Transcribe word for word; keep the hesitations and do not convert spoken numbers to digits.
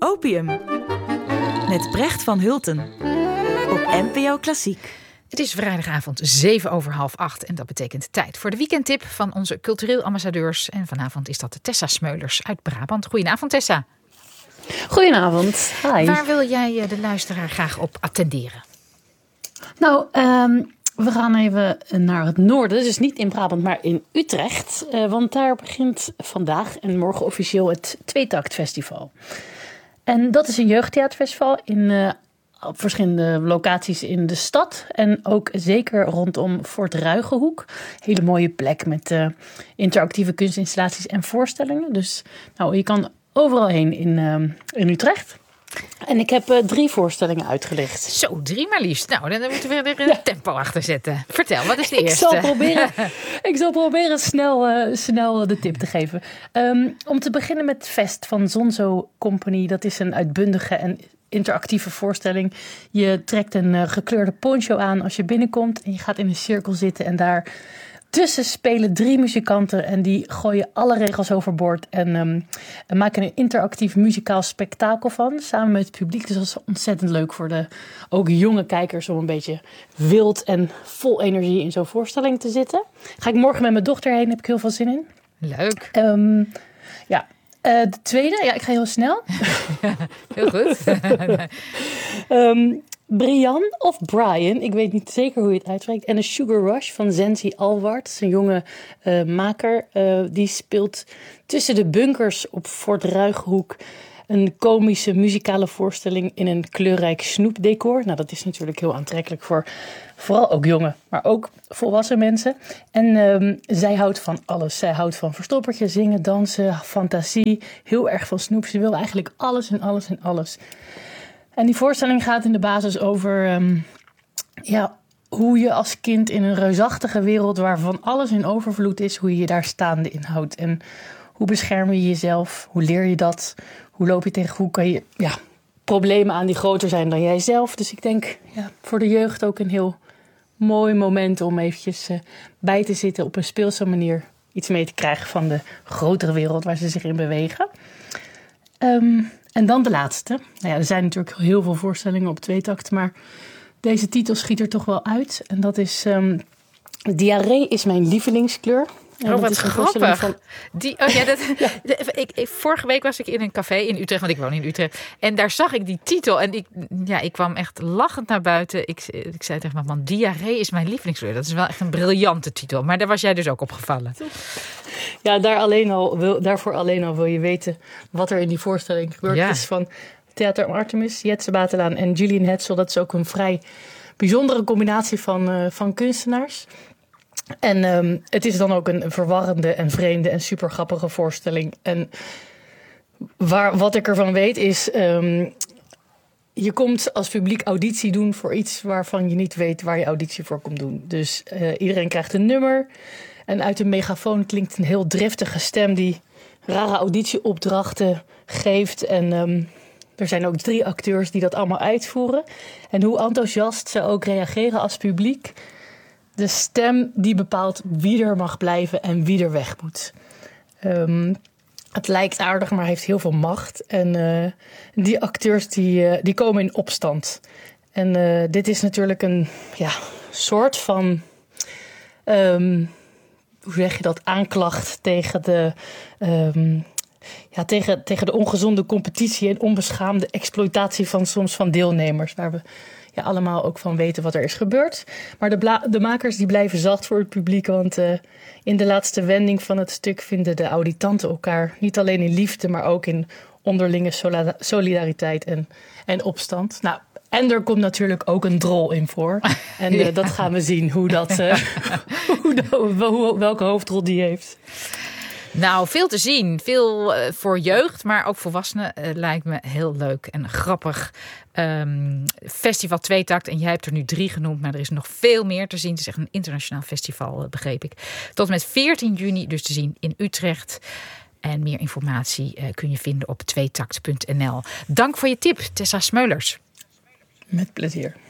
Opium. Met Brecht van Hulten. Op N P O Klassiek. Het is vrijdagavond zeven over half acht en dat betekent tijd voor de weekendtip van onze cultureel ambassadeurs. En vanavond is dat Tessa Smeulers uit Brabant. Goedenavond, Tessa. Goedenavond. Hi. Waar wil jij de luisteraar graag op attenderen? Nou, um, we gaan even naar het noorden. Dus niet in Brabant, maar in Utrecht. Uh, want daar begint vandaag en morgen officieel het Tweetakt Festival. En dat is een jeugdtheaterfestival in, uh, op verschillende locaties in de stad. En ook zeker rondom Fort Ruigenhoek. Hele mooie plek met uh, interactieve kunstinstallaties en voorstellingen. Dus nou, je kan overal heen in, uh, in Utrecht. En ik heb uh, drie voorstellingen uitgelicht. Zo, drie maar liefst. Nou, dan moeten we er een ja. tempo achter zetten. Vertel, wat is de ik eerste? Zal proberen, ik zal proberen snel, uh, snel de tip te geven. Um, om te beginnen met Fest van Zonzo Company. Dat is een uitbundige en interactieve voorstelling. Je trekt een uh, gekleurde poncho aan als je binnenkomt. En je gaat in een cirkel zitten en daar tussen spelen drie muzikanten en die gooien alle regels overboord en, um, en maken een interactief muzikaal spektakel van, samen met het publiek. Dus dat is ontzettend leuk voor de ook jonge kijkers om een beetje wild en vol energie in zo'n voorstelling te zitten. Ga ik morgen met mijn dochter heen, heb ik heel veel zin in. Leuk. Um, ja. Uh, de tweede, ja, ik ga heel snel. Ja, heel goed. um, Brian of Brian, ik weet niet zeker hoe je het uitspreekt. En een Sugar Rush van Zenzi Alward. Dat is een jonge uh, maker. Uh, die speelt tussen de bunkers op Fort Ruigenhoek een komische muzikale voorstelling in een kleurrijk snoepdecor. Nou, dat is natuurlijk heel aantrekkelijk voor vooral ook jonge, maar ook volwassen mensen. En um, zij houdt van alles. Zij houdt van verstoppertje, zingen, dansen, fantasie. Heel erg van snoep. Ze wil eigenlijk alles en alles en alles. En die voorstelling gaat in de basis over um, ja, hoe je als kind in een reusachtige wereld waarvan alles in overvloed is, hoe je je daar staande in houdt. En hoe bescherm je jezelf? Hoe leer je dat? Hoe loop je tegen? Hoe kan je ja, problemen aan die groter zijn dan jijzelf? Dus ik denk ja, voor de jeugd ook een heel mooi moment om eventjes uh, bij te zitten op een speelse manier. Iets mee te krijgen van de grotere wereld waar ze zich in bewegen. Um, En dan de laatste. Nou ja, er zijn natuurlijk heel veel voorstellingen op Tweetakt, maar deze titel schiet er toch wel uit. En dat is um, Diarree is mijn lievelingskleur. En oh, wat grappig. Van... Die, oh ja, dat, ja. De, ik, ik, vorige week was ik in een café in Utrecht, want ik woon in Utrecht. En daar zag ik die titel. En ik, ja, ik kwam echt lachend naar buiten. Ik, ik zei tegen mijn man, Diarree is mijn lievelingskleur. Dat is wel echt een briljante titel. Maar daar was jij dus ook opgevallen. Ja, daar alleen al, wil, daarvoor alleen al wil je weten wat er in die voorstelling gebeurt. Ja. Het is van Theater Artemis, Jetse Batelaan en Julian Hetzel. Dat is ook een vrij bijzondere combinatie van, uh, van kunstenaars. En um, het is dan ook een verwarrende en vreemde en super grappige voorstelling. En waar, wat ik ervan weet is, um, je komt als publiek auditie doen voor iets waarvan je niet weet waar je auditie voor komt doen. Dus uh, iedereen krijgt een nummer en uit een megafoon klinkt een heel driftige stem die rare auditieopdrachten geeft. En um, er zijn ook drie acteurs die dat allemaal uitvoeren. En hoe enthousiast ze ook reageren als publiek. De stem die bepaalt wie er mag blijven en wie er weg moet. Um, het lijkt aardig, maar heeft heel veel macht. En uh, die acteurs die, uh, die komen in opstand. En uh, dit is natuurlijk een ja, soort van Um, hoe zeg je dat? Aanklacht tegen de Um, Ja, tegen, tegen de ongezonde competitie en onbeschaamde exploitatie van soms van deelnemers. Waar we ja, allemaal ook van weten wat er is gebeurd. Maar de, bla- de makers die blijven zacht voor het publiek. Want uh, in de laatste wending van het stuk vinden de auditanten elkaar niet alleen in liefde, maar ook in onderlinge solida- solidariteit en, en opstand. Nou, en er komt natuurlijk ook een drol in voor. En uh, ja. dat gaan we zien hoe dat, uh, hoe de, hoe, welke hoofdrol die heeft. Nou, veel te zien. Veel uh, voor jeugd, maar ook volwassenen uh, lijkt me heel leuk en grappig. Um, Festival Tweetakt. En jij hebt er nu drie genoemd, maar er is nog veel meer te zien. Het is echt een internationaal festival, uh, begreep ik. Tot en met veertien juni dus te zien in Utrecht. En meer informatie uh, kun je vinden op tweetakt punt n l. Dank voor je tip, Tessa Smeulers. Met plezier.